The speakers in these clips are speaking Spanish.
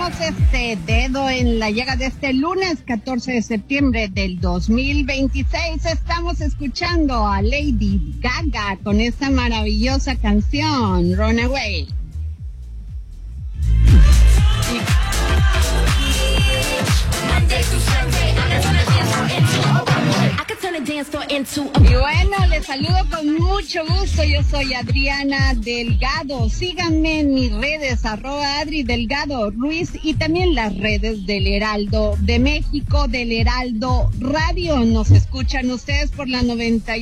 ponemos este dedo en la llaga de este lunes 14 de septiembre del 2026. Estamos escuchando a Lady Gaga con esta maravillosa canción, Runaway. Y bueno, les saludo con mucho gusto. Yo soy Adriana Delgado. Síganme en mis redes, @Adri Delgado Ruiz, y también las redes del Heraldo de México, del Heraldo Radio. Nos escuchan ustedes por la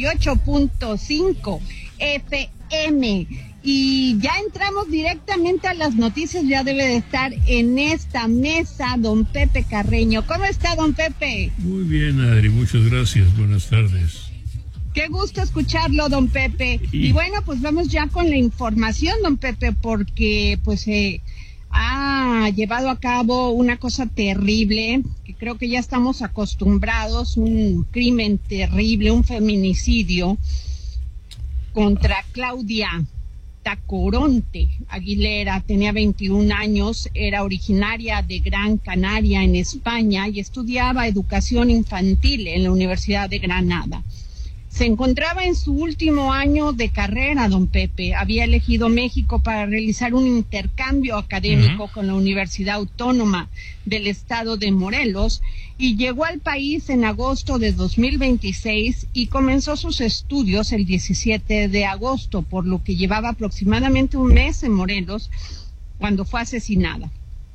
98.5 FM. Y ya entramos directamente a las noticias. Ya debe de estar en esta mesa don Pepe Carreño. ¿Cómo está, don Pepe? Muy bien, Adri, muchas gracias. Buenas tardes. Qué gusto escucharlo, don Pepe. Y bueno, pues vamos ya con la información, don Pepe, porque pues ha llevado a cabo una cosa terrible, que creo que ya estamos acostumbrados, un crimen terrible, un feminicidio contra Claudia Tacoronte Aguilera. Tenía 21 años, era originaria de Gran Canaria, en España, y estudiaba educación infantil en la Universidad de Granada. Se encontraba en su último año de carrera, don Pepe. Había elegido México para realizar un intercambio académico con la Universidad Autónoma del Estado de Morelos, y llegó al país en agosto de 2026 y comenzó sus estudios el 17 de agosto, por lo que llevaba aproximadamente un mes en Morelos cuando fue asesinada.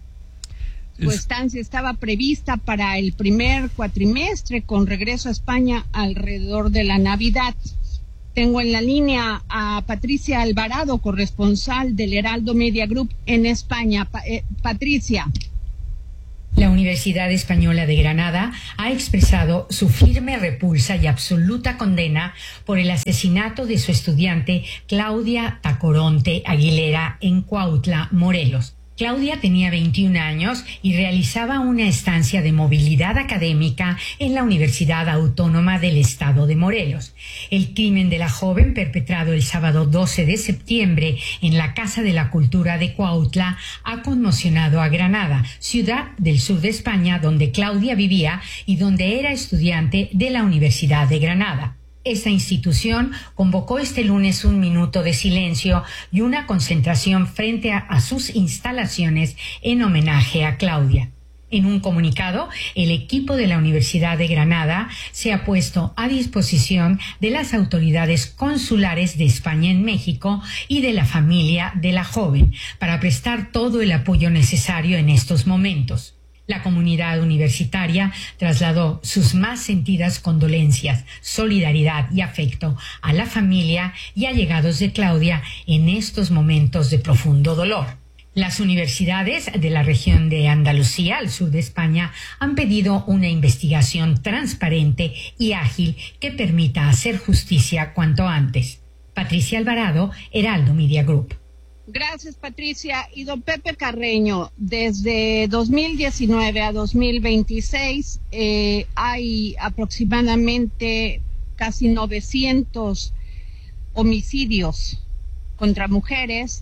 Su estancia estaba prevista para el primer cuatrimestre, con regreso a España alrededor de la Navidad. Tengo en la línea a Patricia Alvarado, corresponsal del Heraldo Media Group en España. Patricia. La Universidad Española de Granada ha expresado su firme repulsa y absoluta condena por el asesinato de su estudiante Claudia Tacoronte Aguilera en Cuautla, Morelos. Claudia tenía 21 años y realizaba una estancia de movilidad académica en la Universidad Autónoma del Estado de Morelos. El crimen de la joven, perpetrado el sábado 12 de septiembre en la Casa de la Cultura de Cuautla, ha conmocionado a Granada, ciudad del sur de España donde Claudia vivía y donde era estudiante de la Universidad de Granada. Esta institución convocó este lunes un minuto de silencio y una concentración frente a sus instalaciones en homenaje a Claudia. En un comunicado, el equipo de la Universidad de Granada se ha puesto a disposición de las autoridades consulares de España en México y de la familia de la joven para prestar todo el apoyo necesario en estos momentos. La comunidad universitaria trasladó sus más sentidas condolencias, solidaridad y afecto a la familia y allegados de Claudia en estos momentos de profundo dolor. Las universidades de la región de Andalucía, al sur de España, han pedido una investigación transparente y ágil que permita hacer justicia cuanto antes. Patricia Alvarado, Heraldo Media Group. Gracias, Patricia. Y don Pepe Carreño, desde 2019 a 2026 hay aproximadamente casi 900 homicidios contra mujeres,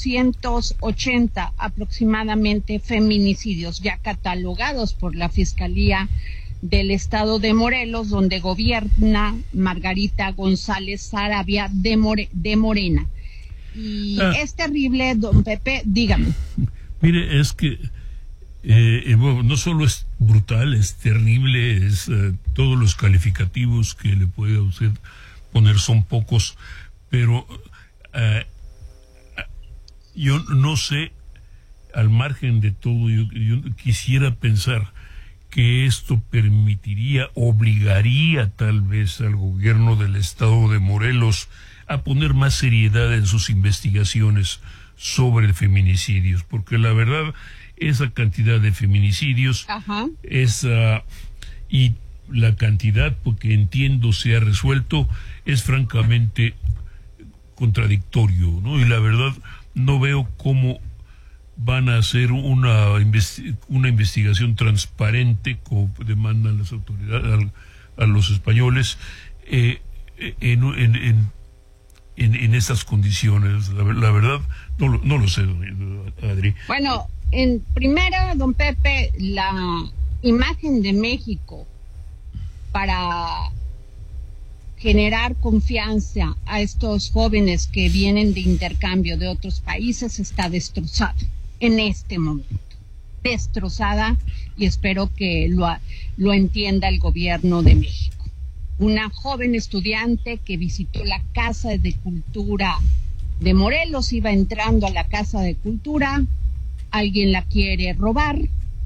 280 aproximadamente feminicidios ya catalogados por la Fiscalía del Estado de Morelos, donde gobierna Margarita González Saravia de Morena. Y es terrible, don Pepe, dígame. Mire, es que bueno, no solo es brutal, es terrible, es todos los calificativos que le puede a usted poner son pocos, pero yo no sé, al margen de todo, yo quisiera pensar que esto permitiría, obligaría tal vez al gobierno del Estado de Morelos a poner más seriedad en sus investigaciones sobre feminicidios, porque la verdad, esa cantidad de feminicidios, y la cantidad, porque entiendo se ha resuelto, es francamente contradictorio, ¿no? Y la verdad, no veo cómo van a hacer una investigación transparente, como demandan las autoridades a los españoles, en estas condiciones. La verdad, no lo sé, Adri. Bueno, en primera, don Pepe, la imagen de México para generar confianza a estos jóvenes que vienen de intercambio de otros países está destrozada en este momento. Destrozada, y espero que lo entienda el gobierno de México. Una joven estudiante que visitó la Casa de Cultura de Morelos, iba entrando a la Casa de Cultura, alguien la quiere robar,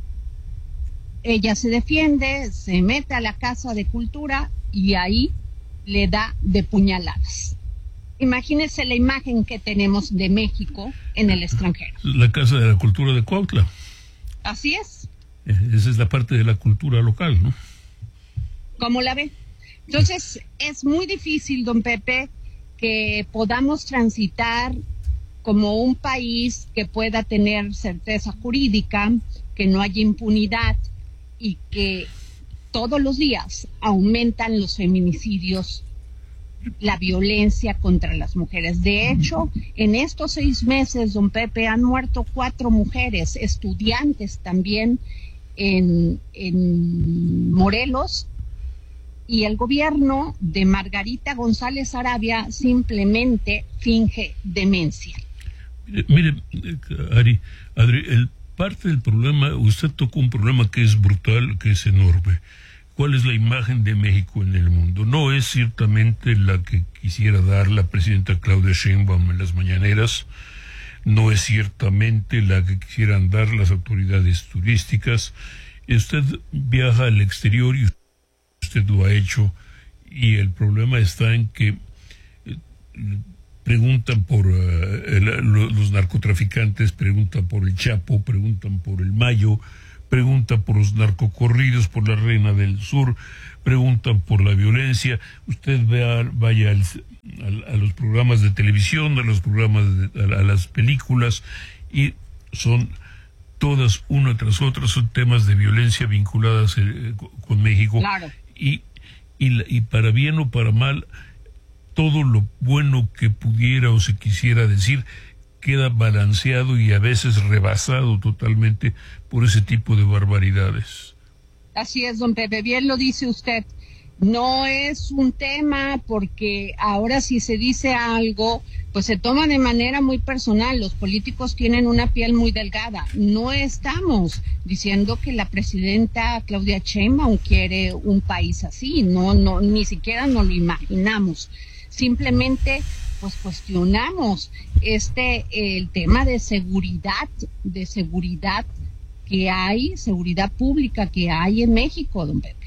ella se defiende, se mete a la Casa de Cultura y ahí le da de puñaladas. Imagínense la imagen que tenemos de México en el extranjero. La Casa de la Cultura de Cuautla. Así es. Esa es la parte de la cultura local, ¿no? ¿Cómo la ve? Entonces, es muy difícil, don Pepe, que podamos transitar como un país que pueda tener certeza jurídica, que no haya impunidad y que todos los días aumentan los feminicidios, la violencia contra las mujeres. De hecho, en estos 6 meses, don Pepe, han muerto 4 mujeres, estudiantes también en Morelos, y el gobierno de Margarita González Arabia simplemente finge demencia. Mire, Adri, parte del problema, usted tocó un problema que es brutal, que es enorme. ¿Cuál es la imagen de México en el mundo? No es ciertamente la que quisiera dar la presidenta Claudia Sheinbaum en las mañaneras, no es ciertamente la que quisieran dar las autoridades turísticas. Usted viaja al exterior y usted lo ha hecho, y el problema está en que preguntan por los narcotraficantes, preguntan por el Chapo, preguntan por el Mayo, preguntan por los narcocorridos, por la Reina del Sur, preguntan por la violencia. Usted vaya a los programas de televisión, a los programas a las películas, y son todas una tras otra, son temas de violencia vinculadas con México. Claro. Y para bien o para mal, todo lo bueno que pudiera o se quisiera decir queda balanceado y a veces rebasado totalmente por ese tipo de barbaridades. Así es, don Pepe, bien lo dice usted. No es un tema porque ahora si se dice algo, pues se toma de manera muy personal. Los políticos tienen una piel muy delgada. No estamos diciendo que la presidenta Claudia Sheinbaum quiere un país así. No, ni siquiera nos lo imaginamos. Simplemente pues cuestionamos el tema de seguridad que hay, seguridad pública que hay en México, don Pepe.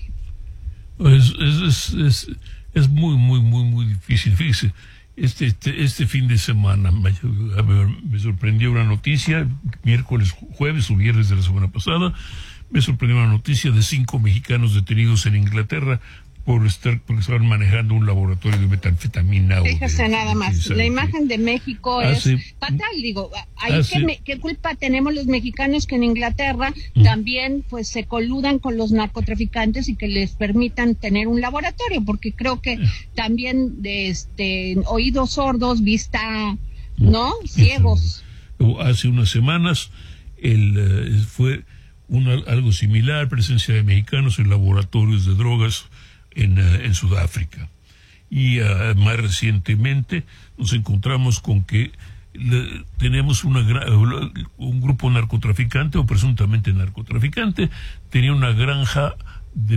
Es muy difícil. Fíjese, este fin de semana me sorprendió una noticia, jueves o viernes de la semana pasada, me sorprendió una noticia de 5 mexicanos detenidos en Inglaterra porque estaban manejando un laboratorio de metanfetamina. Fíjese nada más, la imagen de México es fatal, digo, ¿qué culpa tenemos los mexicanos que en Inglaterra también pues se coludan con los narcotraficantes y que les permitan tener un laboratorio? Porque creo que también oídos sordos, vista, ¿no? Ciegos. Hace unas semanas fue algo similar, presencia de mexicanos en laboratorios de drogas en Sudáfrica. Y más recientemente nos encontramos con que tenemos un grupo narcotraficante o presuntamente narcotraficante tenía una granja de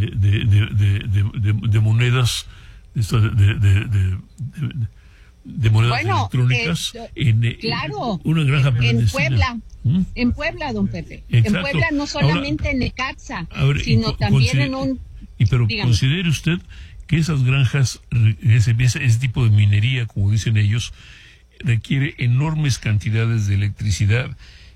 monedas de monedas electrónicas claro, una granja en Puebla. En Puebla, don Pepe. Exacto. En Puebla, no solamente en Necaxa, sino también en un... Pero considere usted que esas granjas, ese tipo de minería, como dicen ellos, requiere enormes cantidades de electricidad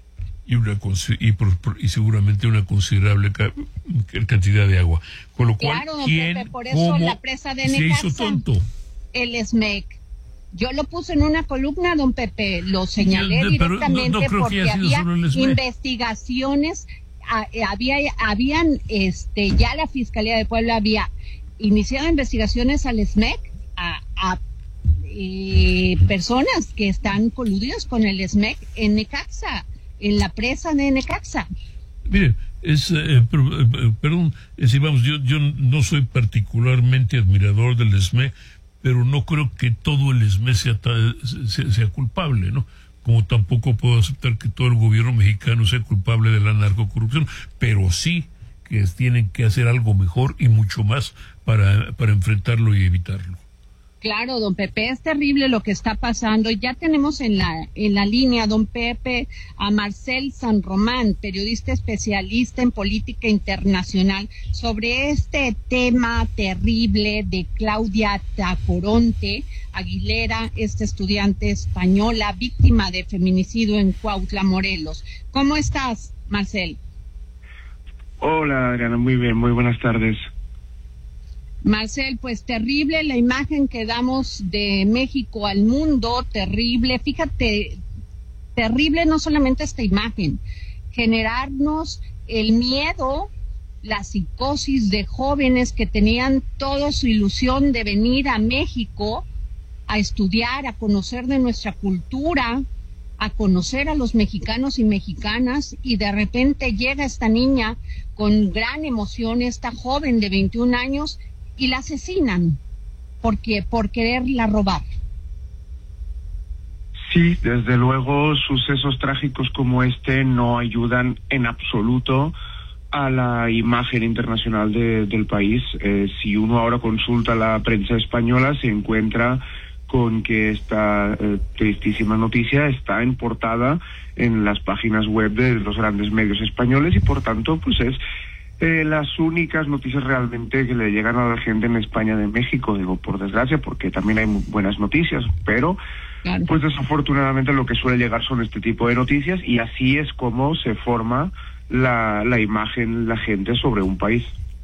y seguramente una considerable cantidad de agua. Con lo cual, claro, don Pepe, por eso la presa de Necaxa, se hizo tonto. El SMEC. Yo lo puse en una columna, don Pepe, lo señalé directamente porque había investigaciones, habían ya la Fiscalía de Puebla había iniciado investigaciones al SMEC, a personas que están coludidas con el SMEC en Necaxa. en la presa de Necaxa. Mire, perdón, vamos, yo no soy particularmente admirador del ESME, pero no creo que todo el ESME sea culpable, ¿no? Como tampoco puedo aceptar que todo el gobierno mexicano sea culpable de la narcocorrupción, pero sí que tienen que hacer algo mejor y mucho más para enfrentarlo y evitarlo. Claro, don Pepe, es terrible lo que está pasando. Ya tenemos en la línea, don Pepe, a Marcel San Román, periodista especialista en política internacional, sobre este tema terrible de Claudia Tacoronte Aguilera, esta estudiante española víctima de feminicidio en Cuautla, Morelos. ¿Cómo estás, Marcel? Hola, Adriana, muy bien, muy buenas tardes. Marcel, pues terrible la imagen que damos de México al mundo, terrible, fíjate, terrible no solamente esta imagen, generarnos el miedo, la psicosis de jóvenes que tenían toda su ilusión de venir a México a estudiar, a conocer de nuestra cultura, a conocer a los mexicanos y mexicanas, y de repente llega esta niña con gran emoción, esta joven de 21 años, y la asesinan por quererla robar. Sí, desde luego sucesos trágicos como este no ayudan en absoluto a la imagen internacional del país. Si uno ahora consulta la prensa española, se encuentra con que esta tristísima noticia está en portada en las páginas web de los grandes medios españoles, y por tanto pues es las únicas noticias realmente que le llegan a la gente en España de México, digo por desgracia, porque también hay muy buenas noticias, pero claro, pues desafortunadamente lo que suele llegar son este tipo de noticias, y así es como se forma la imagen, la gente sobre un país.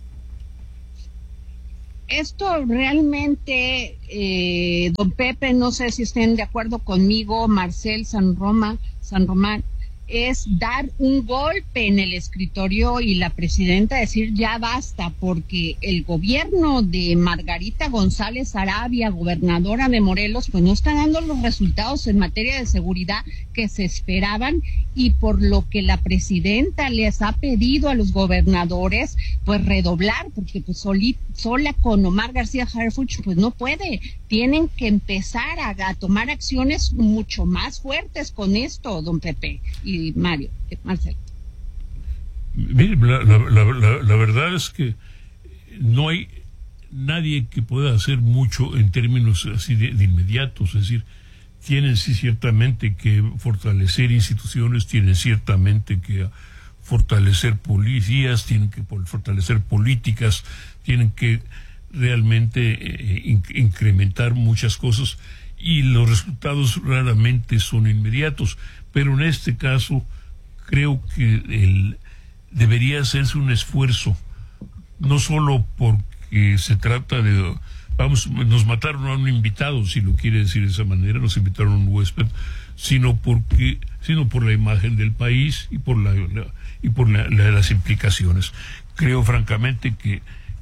Esto realmente, don Pepe, no sé si estén de acuerdo conmigo, Marcel San Román, es dar un golpe en el escritorio y la presidenta decir ya basta, porque el gobierno de Margarita González Arabia, gobernadora de Morelos, pues no está dando los resultados en materia de seguridad que se esperaban, y por lo que la presidenta les ha pedido a los gobernadores pues redoblar, porque pues sola con Omar García Harfuch pues no puede, tienen que empezar a tomar acciones mucho más fuertes con esto, don Pepe y Marcel. Mire, la verdad es que no hay nadie que pueda hacer mucho en términos así de inmediatos, es decir, tienen sí ciertamente que fortalecer instituciones, tienen ciertamente que fortalecer policías, tienen que fortalecer políticas, tienen que realmente incrementar muchas cosas, y los resultados raramente son inmediatos, pero en este caso creo que debería hacerse un esfuerzo, no solo porque se trata de, nos mataron a un invitado, si lo quiere decir de esa manera, nos invitaron a un huésped, sino por la imagen del país y por las implicaciones. Creo francamente que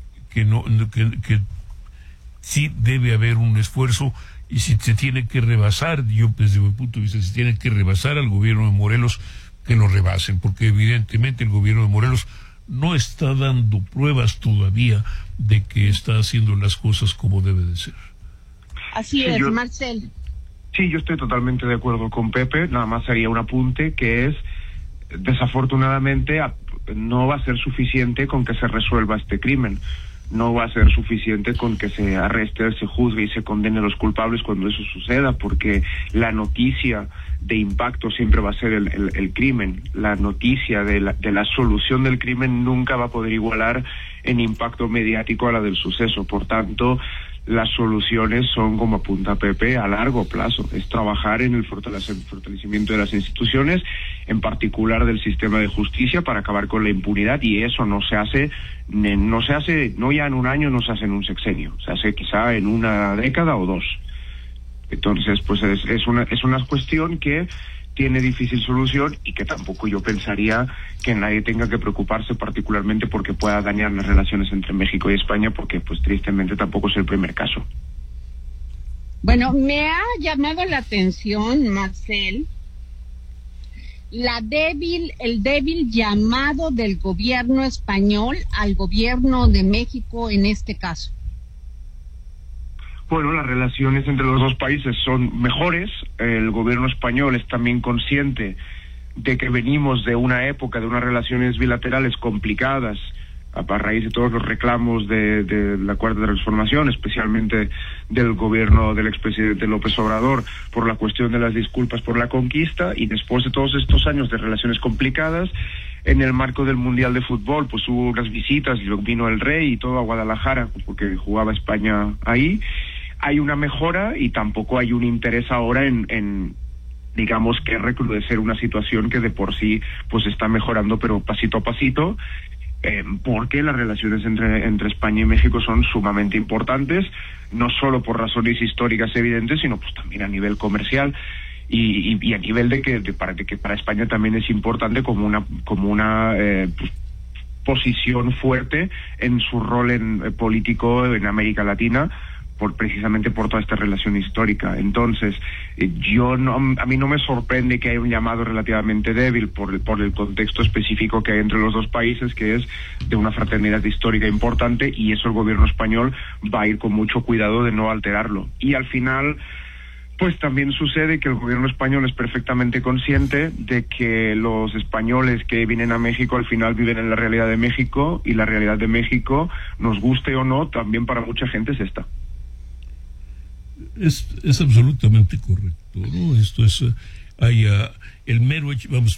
sí debe haber un esfuerzo, y si se tiene que rebasar, yo desde mi punto de vista, si tiene que rebasar al gobierno de Morelos, que lo rebasen, porque evidentemente el gobierno de Morelos no está dando pruebas todavía de que está haciendo las cosas como debe de ser. Así sí, es, Marcel. Sí, yo estoy totalmente de acuerdo con Pepe, nada más haría un apunte, que es, desafortunadamente, no va a ser suficiente con que se resuelva este crimen. No va a ser suficiente con que se arreste, se juzgue y se condene a los culpables cuando eso suceda, porque la noticia de impacto siempre va a ser el crimen. La noticia de la solución del crimen nunca va a poder igualar en impacto mediático a la del suceso. Por tanto, las soluciones son, como apunta Pepe, a largo plazo. Es trabajar en el fortalecimiento de las instituciones, en particular del sistema de justicia, para acabar con la impunidad, y eso no se hace no ya en un año, no se hace en un sexenio, se hace quizá en una década o dos. Entonces, pues es una cuestión que tiene difícil solución, y que tampoco yo pensaría que nadie tenga que preocuparse particularmente porque pueda dañar las relaciones entre México y España, porque pues tristemente tampoco es el primer caso. Bueno, me ha llamado la atención, Marcel, el débil llamado del gobierno español al gobierno de México en este caso? Bueno, las relaciones entre los dos países son mejores. El gobierno español es también consciente de que venimos de una época de unas relaciones bilaterales complicadas a raíz de todos los reclamos de la Cuarta Transformación, especialmente del gobierno del expresidente López Obrador, por la cuestión de las disculpas por la conquista, y después de todos estos años de relaciones complicadas, en el marco del Mundial de Fútbol, pues hubo unas visitas, y vino el rey y todo a Guadalajara, porque jugaba España ahí. Hay una mejora y tampoco hay un interés ahora en digamos que recrudecer una situación que de por sí pues está mejorando, pero pasito a pasito, porque las relaciones entre España y México son sumamente importantes, no solo por razones históricas evidentes, sino pues también a nivel comercial y a nivel de que para España también es importante como una pues, posición fuerte en su rol político en América Latina, precisamente por toda esta relación histórica. Entonces, a mí no me sorprende que haya un llamado relativamente débil por el contexto específico que hay entre los dos países, que es de una fraternidad histórica importante, y eso el gobierno español va a ir con mucho cuidado de no alterarlo. Y al final, pues también sucede que el gobierno español es perfectamente consciente de que los españoles que vienen a México al final viven en la realidad de México, y la realidad de México, nos guste o no, también para mucha gente es esta. Es absolutamente correcto, ¿no? Esto es, el mero hecho, vamos,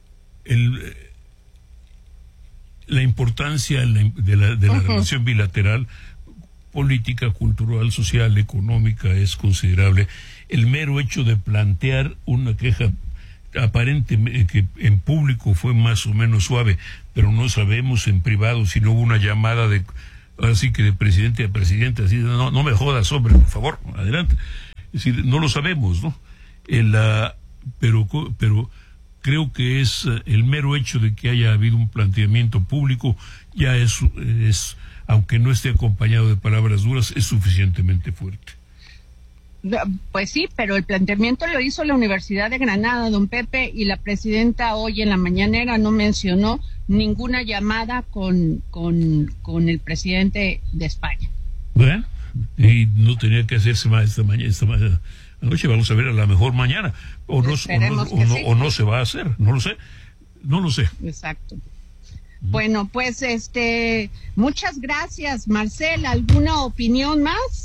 la importancia de la relación bilateral, política, cultural, social, económica, es considerable. El mero hecho de plantear una queja aparentemente que en público fue más o menos suave, pero no sabemos en privado si no hubo una llamada así que de presidente a presidente, así, no me jodas, hombre, por favor, adelante. Es decir, no lo sabemos, ¿no? Pero creo que es el mero hecho de que haya habido un planteamiento público, ya es aunque no esté acompañado de palabras duras, es suficientemente fuerte. Pues sí, pero el planteamiento lo hizo la Universidad de Granada, don Pepe, y la presidenta hoy en la mañanera no mencionó ninguna llamada con el presidente de España. Bueno, y no tenía que hacerse más esta noche, vamos a ver a la mejor mañana, o no se va a hacer, no lo sé. Exacto. Bueno, pues muchas gracias, Marcel. ¿Alguna opinión más?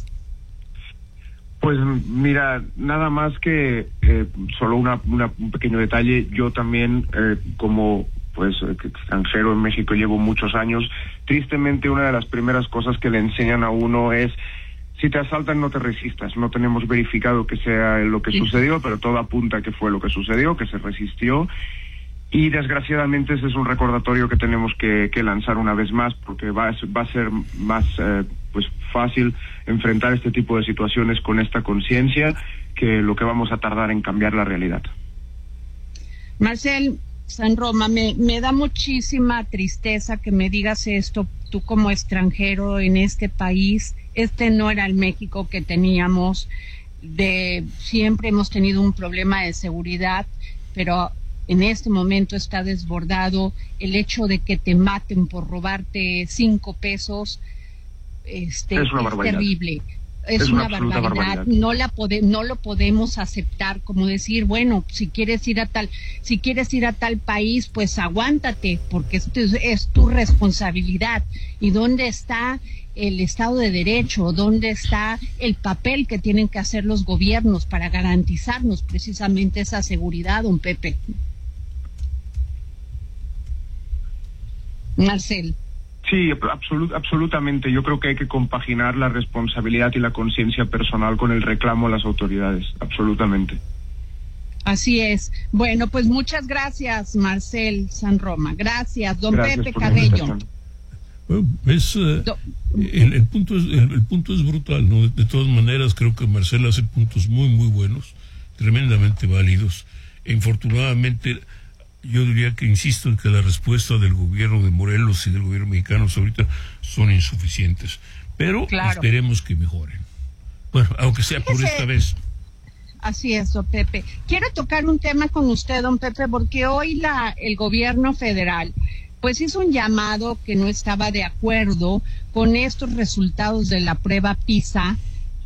Pues mira, nada más que solo un pequeño detalle. Yo también, como pues extranjero en México, llevo muchos años. Tristemente, una de las primeras cosas que le enseñan a uno es: si te asaltan, no te resistas. No tenemos verificado que sea lo que sucedió, pero todo apunta a que fue lo que sucedió, que se resistió. Y desgraciadamente ese es un recordatorio que tenemos que lanzar una vez más, porque va a ser más pues fácil enfrentar este tipo de situaciones con esta conciencia que lo que vamos a tardar en cambiar la realidad. Marcel San Roma, me da muchísima tristeza que me digas esto, tú como extranjero en este país. No era el México que teníamos, siempre hemos tenido un problema de seguridad, pero en este momento está desbordado. El hecho de que te maten por robarte 5 pesos es terrible. Es una barbaridad. No lo podemos aceptar, como decir, bueno, si quieres ir a tal país, pues aguántate, porque esto es tu responsabilidad. ¿Y dónde está el Estado de Derecho? ¿Dónde está el papel que tienen que hacer los gobiernos para garantizarnos precisamente esa seguridad, don Pepe? Marcel. Sí, absolutamente. Yo creo que hay que compaginar la responsabilidad y la conciencia personal con el reclamo a las autoridades. Absolutamente. Así es. Bueno, pues muchas gracias, Marcel San Roma. Gracias, don Pepe Carreño. Bueno, el punto es brutal, ¿no? De todas maneras, creo que Marcel hace puntos muy, muy buenos, tremendamente válidos. E infortunadamente, yo diría que insisto en que la respuesta del gobierno de Morelos y del gobierno mexicano ahorita son insuficientes, pero esperemos que mejoren. Bueno, aunque sea por esta vez. Así es, don Pepe. Quiero tocar un tema con usted, don Pepe, porque hoy el gobierno federal pues hizo un llamado que no estaba de acuerdo con estos resultados de la prueba PISA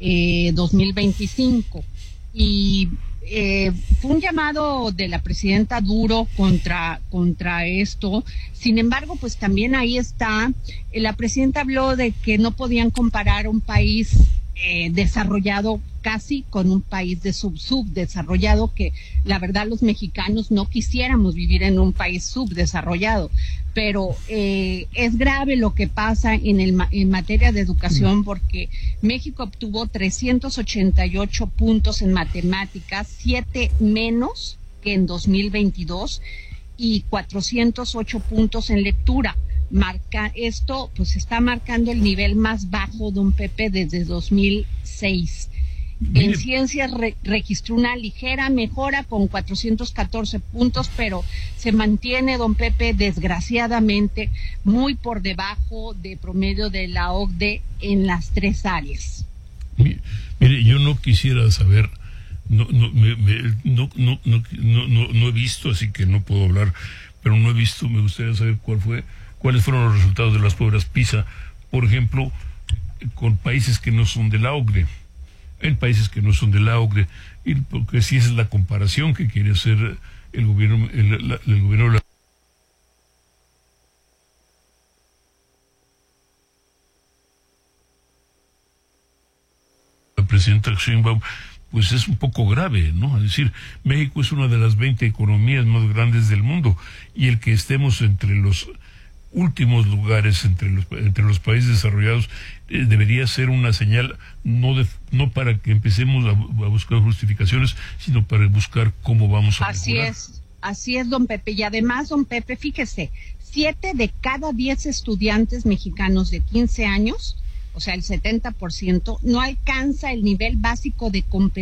2025. Y fue un llamado de la presidenta duro contra esto. Sin embargo, pues también ahí está, la presidenta habló de que no podían comparar un país desarrollado casi con un país de subdesarrollado, que la verdad los mexicanos no quisiéramos vivir en un país subdesarrollado, pero es grave lo que pasa en materia de educación, porque México obtuvo 388 puntos en matemáticas, 7 menos que en 2022 y 408 puntos en lectura. Esto pues está marcando el nivel más bajo, don Pepe, desde 2006. En ciencias registró una ligera mejora con 414 puntos, pero se mantiene, don Pepe, desgraciadamente muy por debajo de promedio de la OCDE en las 3 áreas. Mire, yo no quisiera saber, no he visto, así que no puedo hablar, pero no he visto, me gustaría saber cuáles fueron los resultados de las pruebas PISA, por ejemplo, con países que no son de la OCDE. En países que no son de la OCDE, y porque si esa es la comparación que quiere hacer el gobierno, el gobierno de la presidenta Sheinbaum, pues es un poco grave, ¿no? Es decir, México es una de las 20 economías más grandes del mundo, y el que estemos entre los últimos lugares entre los países desarrollados debería ser una señal no para que empecemos a buscar justificaciones, sino para buscar cómo vamos a mejorar. Así es, don Pepe. Y además, don Pepe, fíjese, 7 de cada 10 estudiantes mexicanos de 15 años, o sea, el 70%, no alcanza el nivel básico de competencia